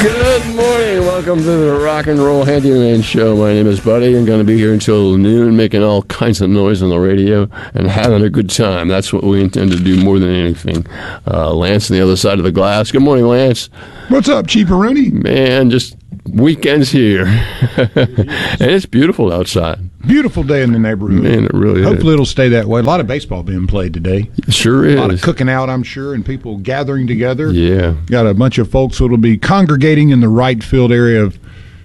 Good morning. Welcome to the Rock and Roll Handyman Show. My name is Buddy. I'm going to be here until noon, making all kinds of noise on the radio and having a good time. That's what we intend to do more than anything. Lance on the other side of the glass. Good morning, Lance. What's up, Cheaperoonie? Man, just weekends here. And it's beautiful outside. Beautiful day in the neighborhood. Man, it really is. Hopefully it'll stay that way. A lot of baseball being played today. It sure is. A lot of cooking out, I'm sure, and people gathering together. Yeah. Got a bunch of folks that'll be congregating in the right field area of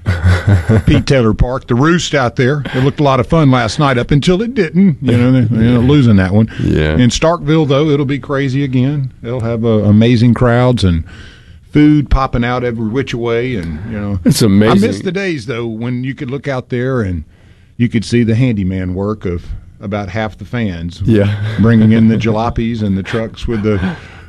Pete Taylor Park. The Roost out there. It looked a lot of fun last night up until it didn't. Losing that one. Yeah. In Starkville, though, it'll be crazy again. They'll have amazing crowds and food popping out every which way, and it's amazing. I miss the days though when you could look out there and you could see the handyman work of about half the fans. Yeah, bringing in the jalopies and the trucks with the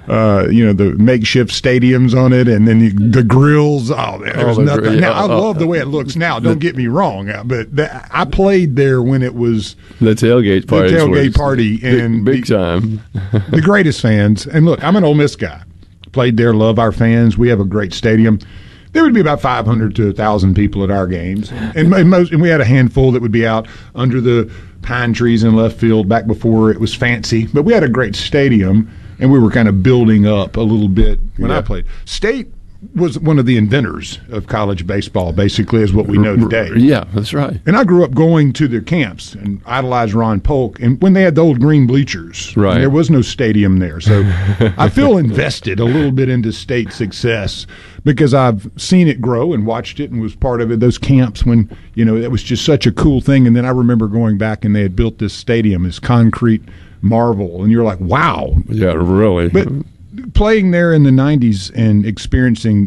the makeshift stadiums on it, and then the grills. There's nothing. Now I love the way it looks now. Don't get me wrong, but I played there when it was the tailgate party. The tailgate party and big time. The greatest fans. And look, I'm an Ole Miss guy. Played there, love our fans. We have a great stadium. There would be about 500 to 1,000 people at our games, and we had a handful that would be out under the pine trees in left field back before it was fancy. But we had a great stadium, and we were kind of building up a little bit when I played. State was one of the inventors of college baseball, basically, is what we know today. Yeah, that's right. And I grew up going to their camps and idolized Ron Polk. And when they had the old green bleachers, right, there was no stadium there. So I feel invested a little bit into State success because I've seen it grow and watched it and was part of it. Those camps when, it was just such a cool thing. And then I remember going back and they had built this stadium, this concrete marvel. And you're like, wow. Yeah, really. But playing there in the 90s and experiencing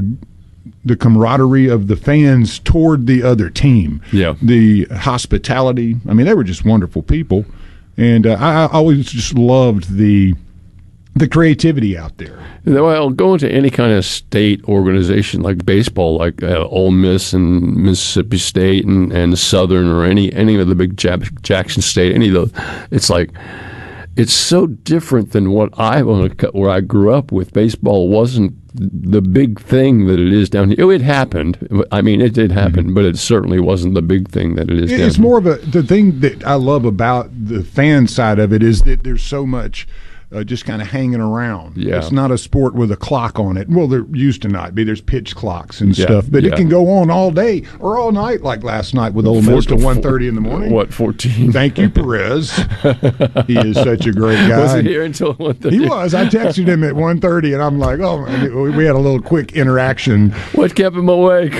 the camaraderie of the fans toward the other team, the hospitality. I mean, they were just wonderful people, and I always just loved the creativity out there. Well, going to any kind of state organization like baseball, like Ole Miss and Mississippi State and Southern or any of the big Jackson State, any of those, it's like, it's so different than where I grew up with. Baseball wasn't the big thing that it is down here. It happened. I mean, it did happen, but it certainly wasn't the big thing that it is down here. It's more of the thing that I love about the fan side of it is that there's so much just kind of hanging around. Yeah. It's not a sport with a clock on it. Well, there used to not be. There's pitch clocks and stuff. But it can go on all day or all night, like last night with Ole Miss to 1:30 in the morning. 14? Thank you, Perez. He is such a great guy. Was he here until 1:30? He was. I texted him at 1:30, and I'm like, we had a little quick interaction. What kept him awake?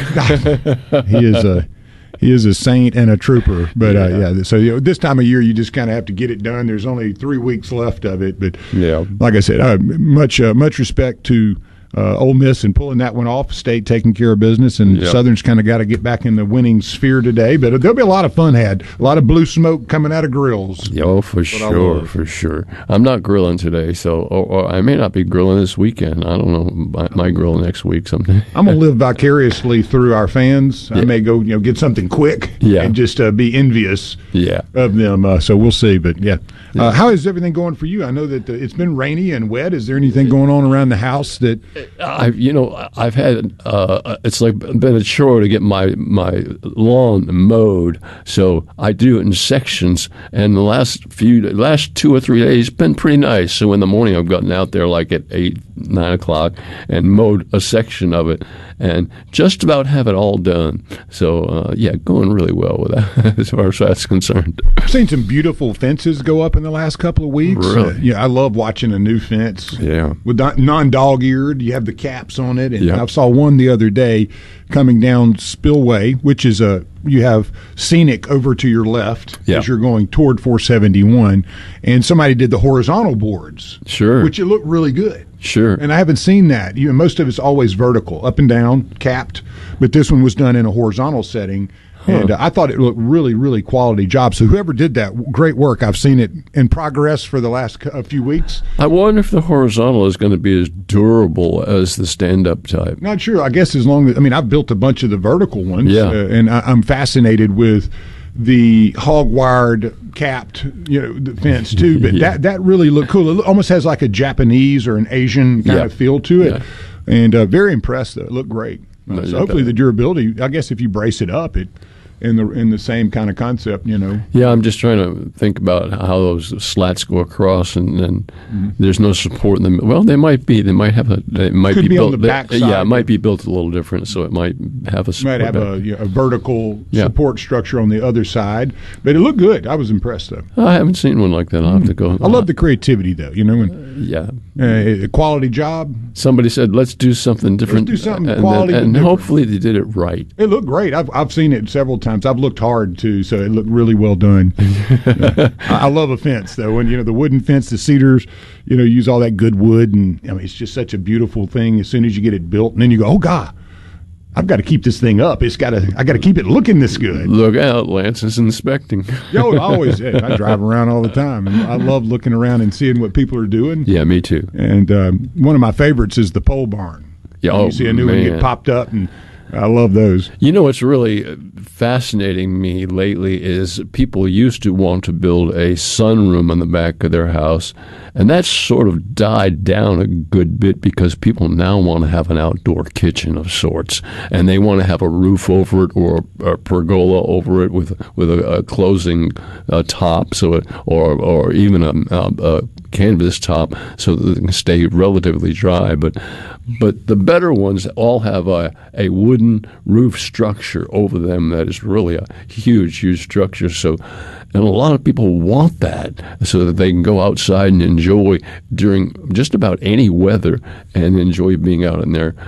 He is a saint and a trooper, but so this time of year you just kind of have to get it done. There's only 3 weeks left of it, but like I said, much respect to Ole Miss and pulling that one off. State taking care of business, and Southern's kind of got to get back in the winning sphere today. But there'll be a lot of fun had. A lot of blue smoke coming out of grills. Oh, for sure. I'm not grilling today, so or I may not be grilling this weekend. I don't know. I might grill next week sometime. I'm gonna live vicariously through our fans. I may go, get something quick, and just be envious, of them. So we'll see. But how is everything going for you? I know that it's been rainy and wet. Is there anything going on around the house that? I've had it's like been a chore to get my lawn mowed, so I do it in sections. And the last 2 or 3 days been pretty nice. So in the morning I've gotten out there like at 8, 9 o'clock and mowed a section of it, and just about have it all done. So going really well with that as far as that's concerned. I've seen some beautiful fences go up in the last couple of weeks. Really? I love watching a new fence. Yeah, with non-dog-eared. You have the caps on it, and I saw one the other day coming down Spillway, which is you have scenic over to your left as you're going toward 471, and somebody did the horizontal boards, which it looked really good. Sure. And I haven't seen that. Most of it's always vertical, up and down, capped, but this one was done in a horizontal setting. And I thought it looked really, really quality job. So whoever did that, great work. I've seen it in progress for the last few weeks. I wonder if the horizontal is going to be as durable as the stand-up type. Not sure. I guess as long as I've built a bunch of the vertical ones. And I'm fascinated with the hog-wired capped, the fence too. But that really looked cool. It almost has like a Japanese or an Asian kind of feel to it. And very impressed, though. It looked great. So hopefully the durability, I guess if you brace it up, in the same kind of concept, Yeah, I'm just trying to think about how those slats go across, and then there's no support in them. Well, they might be. They might have It might Could be be built. on the back side. Yeah, it might be built a little different, so it might have a support. Might have a vertical Yeah. support structure on the other side, but it looked good. I was impressed, though. I haven't seen one like that. I'll have to go. I love the creativity, though. Yeah. A quality job. Somebody said, "Let's do something different." do something and quality and and different. hopefully they did it right. It looked great. I've seen it several times. I've looked hard too, so it looked really well done. I love a fence though. When the wooden fence, the cedars, use all that good wood, and it's just such a beautiful thing. As soon as you get it built, and then you go, oh God, I've got to keep this thing up. I got to keep it looking this good. Look out, Lance is inspecting. Yo, I drive around all the time, and I love looking around and seeing what people are doing. Yeah, me too. And one of my favorites is the pole barn. Yeah, You see a new one get popped up, and I love those. What's really fascinating me lately is people used to want to build a sunroom on the back of their house, and that's sort of died down a good bit because people now want to have an outdoor kitchen of sorts, and they want to have a roof over it or a pergola over it with a closing top, or even a canvas top, so that they can stay relatively dry. But the better ones all have a wooden roof structure over them that is really a huge structure. So, and a lot of people want that so that they can go outside and enjoy during just about any weather and enjoy being out in their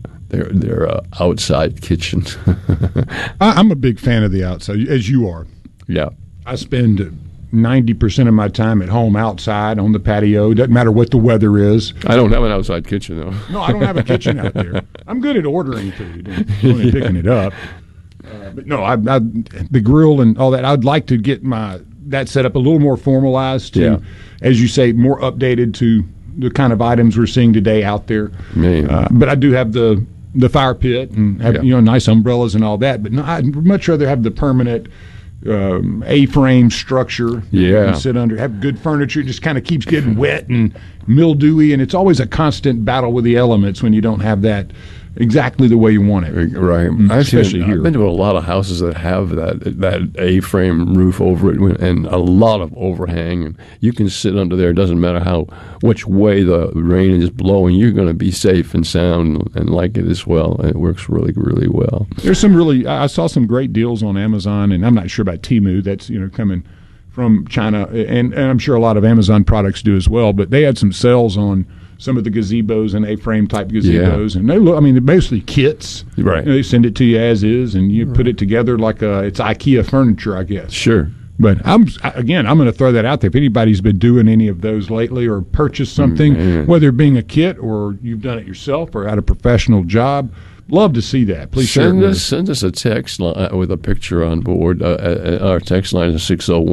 outside kitchen. I'm a big fan of the outside, as you are. Yeah. I spend 90% of my time at home outside on the patio. Doesn't matter what the weather is. I don't have an outside kitchen, though. No, I don't have a kitchen out there. I'm good at ordering food and only picking it up. But no, the grill and all that, I'd like to get that set up a little more formalized to, as you say, more updated to the kind of items we're seeing today out there. But I do have the fire pit and have nice umbrellas and all that. But no, I'd much rather have the permanent A-frame structure. Yeah. Sit under, have good furniture. It just kind of keeps getting wet and mildewy, and it's always a constant battle with the elements when you don't have that exactly the way you want it. Right. Especially here. I've been to a lot of houses that have that A-frame roof over it and a lot of overhang, and you can sit under there. It doesn't matter which way the rain is blowing. You're going to be safe and sound and like it as well. It works really, really well. There's I saw some great deals on Amazon, and I'm not sure about Temu. That's coming from China, and I'm sure a lot of Amazon products do as well. But they had some sales on some of the gazebos and A-frame type gazebos, and they're basically kits. Right. They send it to you as is, and you put it together like it's IKEA furniture, I guess. Sure. But I'm going to throw that out there. If anybody's been doing any of those lately or purchased something, whether it being a kit or you've done it yourself or at a professional job, love to see that. Please send us a text with a picture on board. Our text line is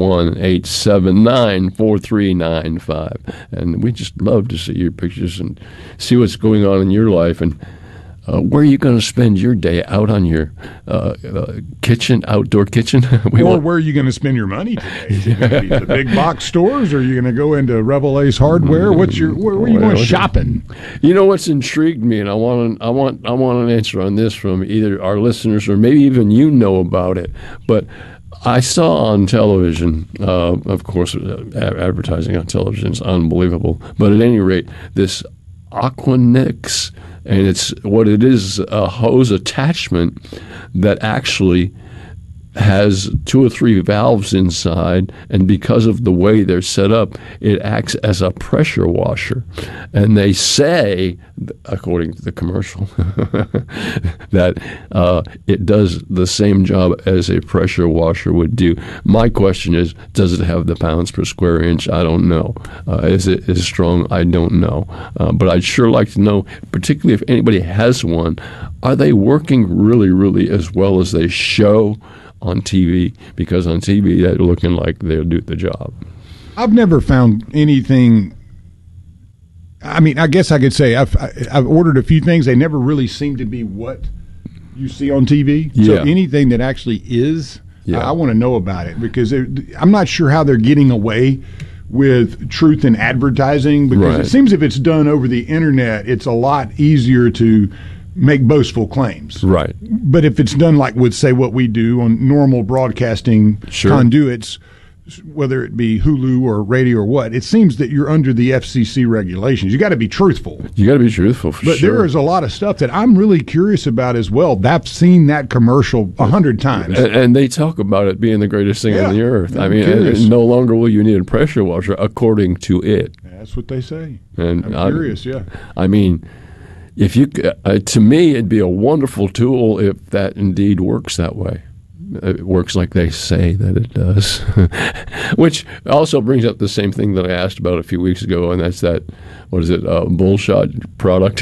601-879-4395. And we just love to see your pictures and see what's going on in your life. And where are you going to spend your day out on your outdoor kitchen? Where are you going to spend your money today? Is it going to be the big box stores, or are you going to go into Rebel Ace Hardware? Where are you going shopping? What's intrigued me, and I want an answer on this from either our listeners or maybe even about it, but I saw on television, of course, advertising on television is unbelievable, but at any rate, this Aquanix, and it's a hose attachment that actually has 2 or 3 valves inside, and because of the way they're set up, it acts as a pressure washer. And they say, according to the commercial, that it does the same job as a pressure washer would do. My question is, does it have the pounds per square inch? I don't know. Is it as strong? I don't know. But I'd sure like to know, particularly if anybody has one, are they working really, really as well as they show on TV? Because on TV, they're looking like they'll do the job. I've never found anything. I mean, I guess I could say I've ordered a few things. They never really seem to be what you see on TV. Yeah. So anything that actually is, I want to know about it, because I'm not sure how they're getting away with truth in advertising, because it seems if it's done over the internet, it's a lot easier to make boastful claims. Right. But if it's done like with, say, what we do on normal broadcasting conduits, whether it be Hulu or radio or what, it seems that you're under the FCC regulations. You got to be truthful. You got to be truthful, for but sure. There is a lot of stuff that I'm really curious about as well. I've seen that commercial 100 times. And they talk about it being the greatest thing on the earth. I mean, no longer will you need a pressure washer, according to it. That's what they say. And I'm curious, I mean, if you, to me, it'd be a wonderful tool if that indeed works that way. It works like they say that it does. Which also brings up the same thing that I asked about a few weeks ago, and that's that, what is it, bullshot product?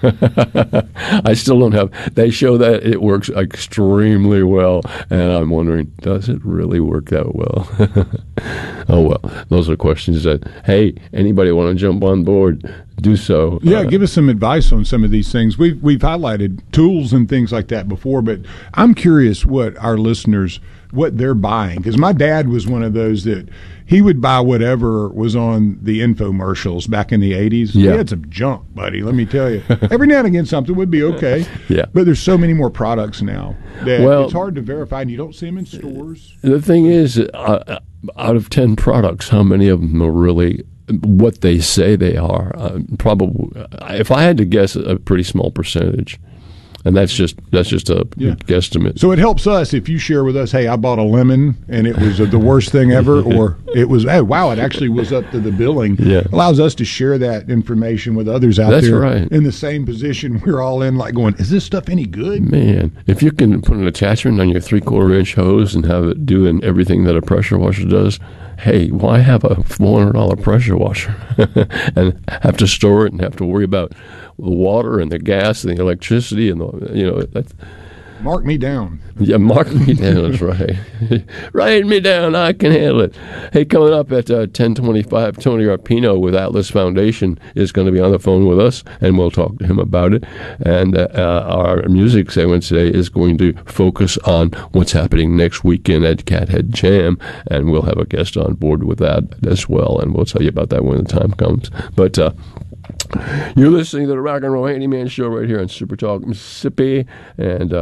I still don't have, they show that it works extremely well, and I'm wondering, does it really work that well? Oh, well, those are questions that, hey, anybody want to jump on board, do so. Yeah, give us some advice on some of these things. We've highlighted tools and things like that before, but I'm curious what our listeners, what they're buying. Because my dad was one of those that he would buy whatever was on the infomercials back in the 80s. Yeah. He had some junk, buddy, let me tell you. Every now and again something would be okay. Yeah. But there's so many more products now that it's hard to verify, and you don't see them in stores. The thing is, out of 10 products, how many of them are really what they say they are? Probably, if I had to guess, a pretty small percentage. And that's just a guesstimate. So it helps us if you share with us, hey, I bought a lemon and it was the worst thing ever, or it was, hey, wow, it actually was up to the billing. Yeah. Allows us to share that information with others out there in the same position we're all in, like going, is this stuff any good? Man, if you can put an attachment on your 3/4 inch hose and have it doing everything that a pressure washer does, hey, why have a $400 pressure washer and have to store it and have to worry about the water and the gas and the electricity and that's, mark me down. Yeah, mark me down. That's right. Write me down. I can handle it. Hey, coming up at 10:25, Tony Arpino with Atlas Foundation is going to be on the phone with us, and we'll talk to him about it. And our music segment today is going to focus on what's happening next weekend at Cathead Jam, and we'll have a guest on board with that as well, and we'll tell you about that when the time comes. But you're listening to the Rock and Roll Handyman Show right here on Super Talk Mississippi, and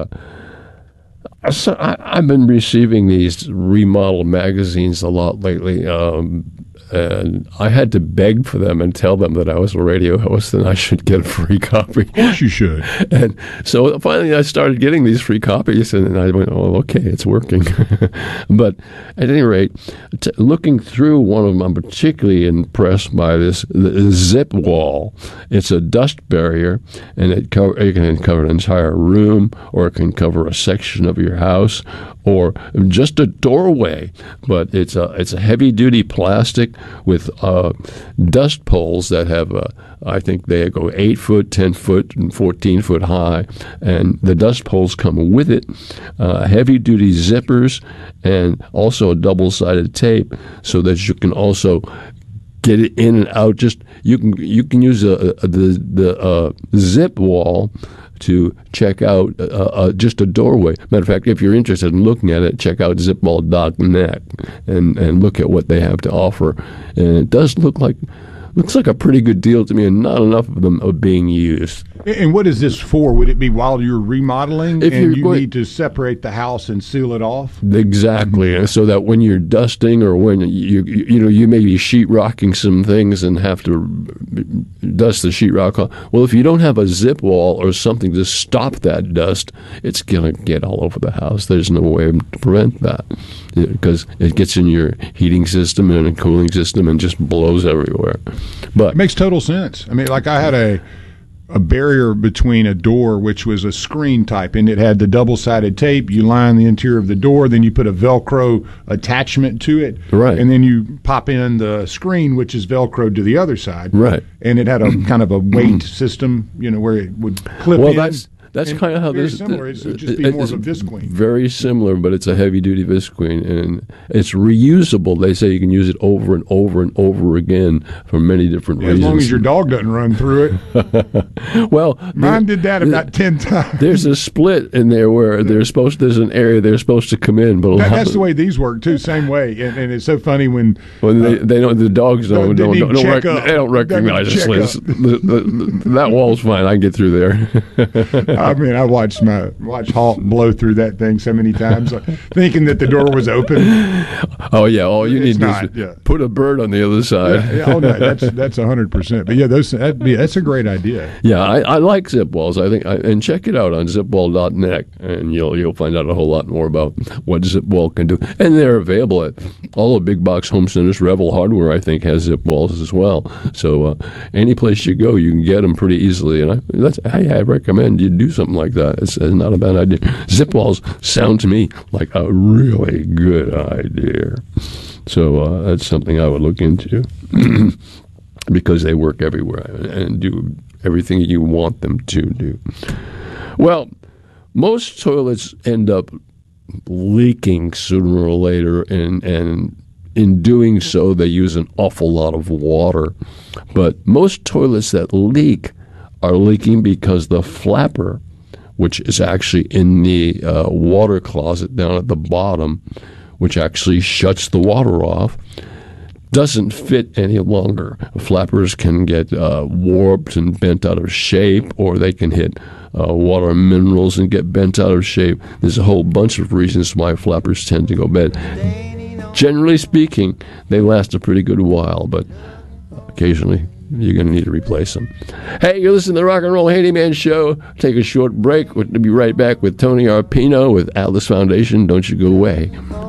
I've been receiving these remodel magazines a lot lately, and I had to beg for them and tell them that I was a radio host and I should get a free copy. Of course you should. And so finally I started getting these free copies, and I went, oh, okay, it's working. But at any rate, looking through one of them, I'm particularly impressed by this the Zip Wall. It's a dust barrier, and it can cover an entire room, or it can cover a section of your house, or just a doorway. But it's a heavy-duty plastic with dust poles that have, I think they go 8 foot, 10 foot, and 14 foot high. And the dust poles come with it, heavy-duty zippers, and also a double-sided tape so that you can also get it in and out. Just you can use the zip wall to check out just a doorway. Matter of fact, if you're interested in looking at it, check out zipwall.net and look at what they have to offer. And it does looks like a pretty good deal to me, and not enough of them are being used. And what is this for? Would it be while you're remodeling if and you need to separate the house and seal it off? Exactly, so that when you're dusting, or when you may be sheetrocking some things and have to dust the sheetrock off. Well, if you don't have a zip wall or something to stop that dust, it's going to get all over the house. There's no way to prevent that, because it gets in your heating system and a cooling system and just blows everywhere. But it makes total sense. I mean, like I had a barrier between a door, which was a screen type, and it had the double-sided tape. You line the interior of the door, then you put a Velcro attachment to it, right, and then you pop in the screen, which is Velcroed to the other side, right. And it had a kind of a weight system, where it would clip in. That's And kind of how very this similar. It would just be more of a it's visqueen. Very similar, but it's a heavy-duty visqueen, and it's reusable. They say you can use it over and over and over again for many different reasons. As long as your dog doesn't run through it. Well, Mine did that about 10 times. there's a split in there where there's an area they're supposed to come in, but That's the way these work too. Same way, and it's so funny when they don't. The dogs don't they don't recognize check this. That wall's fine. I can get through there. I mean, I watched Hawk blow through that thing so many times, thinking that the door was open. Oh yeah, all you need not, is put a bird on the other side. Oh no, that's 100%. But yeah, that's a great idea. Yeah, I like zip walls. I think, and check it out on zipwall.net, and you'll find out a whole lot more about what zip wall can do. And they're available at all the big box home centers. Revel Hardware, I think, has zip walls as well. So any place you go, you can get them pretty easily. And I recommend you do something like that. It's not a bad idea. Zip walls sound to me like a really good idea. So that's something I would look into because they work everywhere and do everything you want them to do. Well, most toilets end up leaking sooner or later, and in doing so, they use an awful lot of water. But most toilets that leak are leaking because the flapper, which is actually in the water closet down at the bottom, which actually shuts the water off, doesn't fit any longer. Flappers can get warped and bent out of shape, or they can hit water minerals and get bent out of shape. There's a whole bunch of reasons why flappers tend to go bad. Generally speaking, they last a pretty good while, but occasionally you're going to need to replace them. Hey, you're listening to the Rock and Roll Handyman Show. Take a short break. We'll be right back with Tony Arpino with Atlas Foundation. Don't you go away.